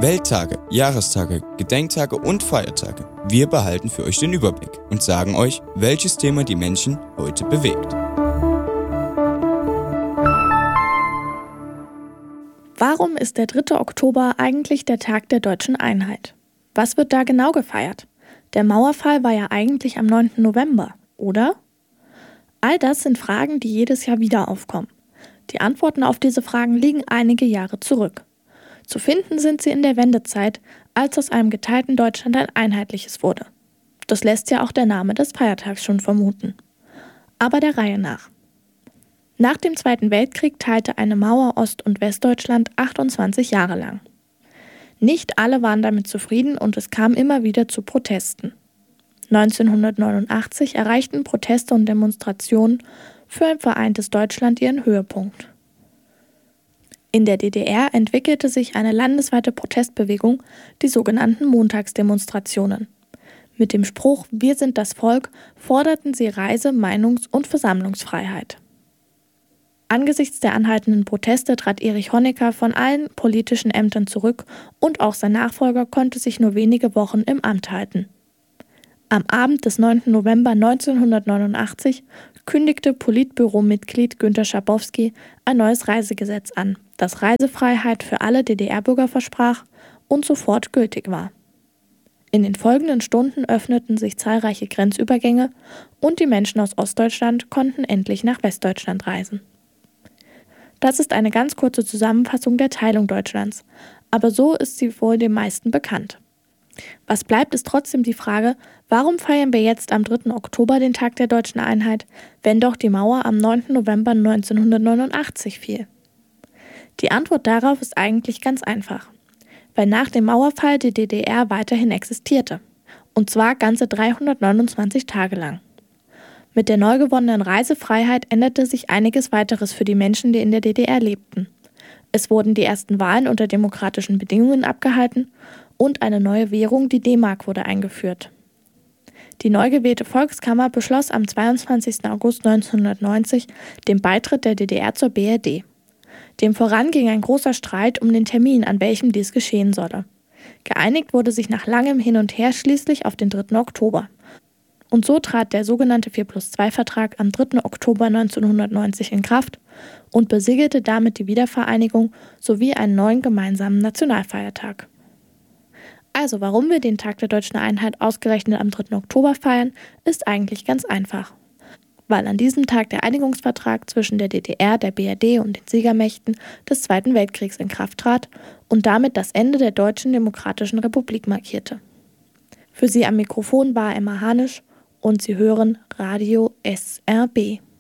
Welttage, Jahrestage, Gedenktage und Feiertage. Wir behalten für euch den Überblick und sagen euch, welches Thema die Menschen heute bewegt. Warum ist der 3. Oktober eigentlich der Tag der deutschen Einheit? Was wird da genau gefeiert? Der Mauerfall war ja eigentlich am 9. November, oder? All das sind Fragen, die jedes Jahr wieder aufkommen. Die Antworten auf diese Fragen liegen einige Jahre zurück. Zu finden sind sie in der Wendezeit, als aus einem geteilten Deutschland ein einheitliches wurde. Das lässt ja auch der Name des Feiertags schon vermuten. Aber der Reihe nach. Nach dem Zweiten Weltkrieg teilte eine Mauer Ost- und Westdeutschland 28 Jahre lang. Nicht alle waren damit zufrieden und es kam immer wieder zu Protesten. 1989 erreichten Proteste und Demonstrationen für ein vereintes Deutschland ihren Höhepunkt. In der DDR entwickelte sich eine landesweite Protestbewegung, die sogenannten Montagsdemonstrationen. Mit dem Spruch „Wir sind das Volk" forderten sie Reise-, Meinungs- und Versammlungsfreiheit. Angesichts der anhaltenden Proteste trat Erich Honecker von allen politischen Ämtern zurück und auch sein Nachfolger konnte sich nur wenige Wochen im Amt halten. Am Abend des 9. November 1989 kündigte Politbüro-Mitglied Günter Schabowski ein neues Reisegesetz an, das Reisefreiheit für alle DDR-Bürger versprach und sofort gültig war. In den folgenden Stunden öffneten sich zahlreiche Grenzübergänge und die Menschen aus Ostdeutschland konnten endlich nach Westdeutschland reisen. Das ist eine ganz kurze Zusammenfassung der Teilung Deutschlands, aber so ist sie wohl den meisten bekannt. Was bleibt, ist trotzdem die Frage, warum feiern wir jetzt am 3. Oktober den Tag der deutschen Einheit, wenn doch die Mauer am 9. November 1989 fiel? Die Antwort darauf ist eigentlich ganz einfach, weil nach dem Mauerfall die DDR weiterhin existierte, und zwar ganze 329 Tage lang. Mit der neu gewonnenen Reisefreiheit änderte sich einiges weiteres für die Menschen, die in der DDR lebten. Es wurden die ersten Wahlen unter demokratischen Bedingungen abgehalten und eine neue Währung, die D-Mark, wurde eingeführt. Die neu gewählte Volkskammer beschloss am 22. August 1990 den Beitritt der DDR zur BRD. Dem voran ging ein großer Streit um den Termin, an welchem dies geschehen solle. Geeinigt wurde sich nach langem Hin und Her schließlich auf den 3. Oktober. Und so trat der sogenannte 4+2-Vertrag am 3. Oktober 1990 in Kraft und besiegelte damit die Wiedervereinigung sowie einen neuen gemeinsamen Nationalfeiertag. Also warum wir den Tag der deutschen Einheit ausgerechnet am 3. Oktober feiern, ist eigentlich ganz einfach. Weil an diesem Tag der Einigungsvertrag zwischen der DDR, der BRD und den Siegermächten des Zweiten Weltkriegs in Kraft trat und damit das Ende der Deutschen Demokratischen Republik markierte. Für Sie am Mikrofon war Emma Hanisch und Sie hören Radio SRB.